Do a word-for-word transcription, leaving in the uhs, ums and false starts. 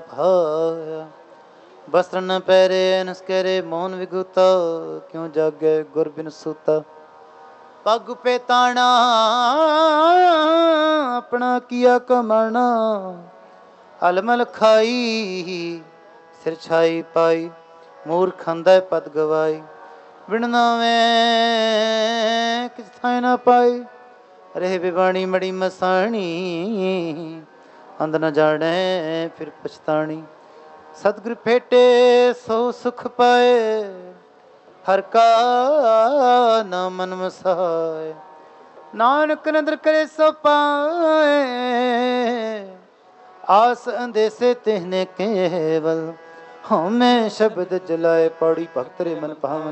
ਭਾਇਆ। ਬਸਤਰ ਨ ਪਹਿਰੇ ਨਸਕਰੇ ਮੋਹਨ ਵਿਗੂਤਾ, ਕਿਉ ਜਾਗੇ ਗੁਰ ਬਿਨ ਸੂਤਾ। ਪੱਗ ਪੇਤਾਣਾ ਆਪਣਾ ਕੀਆ ਕਮਾਣਾ, ਅਲਮਲ ਖਾਈ ਸਿਰ ਛਾਈ ਪਾਈ। ਮੂਰਖ ਖਾਂਦਾ ਪਦ ਗਵਾਈ, ਬਿਨ ਨਾਵੇਂ ਕਿਸ ਥਾਂ ਨਾ ਪਾਈ। ਰਹੇ ਬਿਬਾਣੀ ਮੜੀ ਮਸਾਣੀ, ਅੰਧ ਨ ਜਾਣੈ ਫਿਰ ਪਛਤਾਣੀ। ਸਤਿਗੁਰ ਭੇਟੇ ਸੋ ਸੁਖ ਪਾਏ, ਹਰਿ ਕਾ ਨਾਮ ਮਨ ਵਸਾਏ। ਨਾਨਕ ਨਦਰ ਕਰੇ ਸੋ ਪਾਏ, ਆਸ ਅੰਦੇਸੇ ਤਿਹਨੇ ਕੇਵਲ। ਹਉਮੈ ਸ਼ਬਦ ਜਲਾਏ, ਪੌੜੀ ਭਗਤ ਰੇ ਮਨ ਭਾਵਨ।